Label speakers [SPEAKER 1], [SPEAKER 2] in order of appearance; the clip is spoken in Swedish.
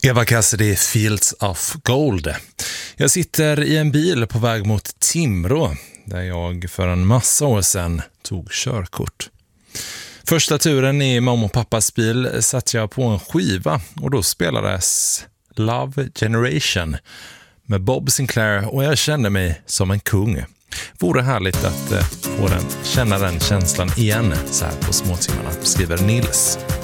[SPEAKER 1] Eva Cassidy, Fields of Gold. Jag sitter i en bil på väg mot Timrå, där jag för en massa år sedan tog körkort. Första turen i mamma och pappas bil satt jag på en skiva och då spelades Love Generation med Bob Sinclair och jag kände mig som en kung. Vore härligt att känna den känslan igen så här på småtimmarna, skriver Nils.